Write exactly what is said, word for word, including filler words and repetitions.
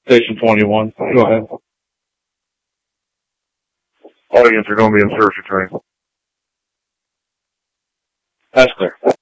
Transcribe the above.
Station twenty-one. Go ahead. Audience are going to be in search of train. That's clear.